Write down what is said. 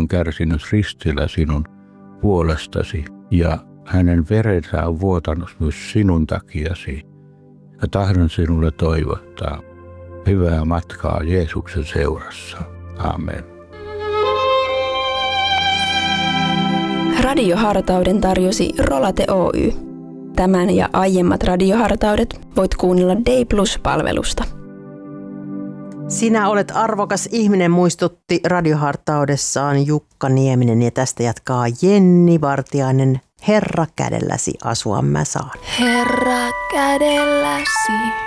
on kärsinyt ristillä sinun puolestasi ja hänen verensä on vuotanut myös sinun takiasi. Ja tahdon sinulle toivottaa hyvää matkaa Jeesuksen seurassa. Amen. Radiohartauden tarjosi Rolate Oy. Tämän ja aiemmat radiohartaudet voit kuunnella Day Plus-palvelusta. Sinä olet arvokas ihminen, muistutti radiohartaudessaan Jukka Nieminen, ja tästä jatkaa Jenni Vartiainen. Herra kädelläsi asua mä saan. Herra kädelläsi.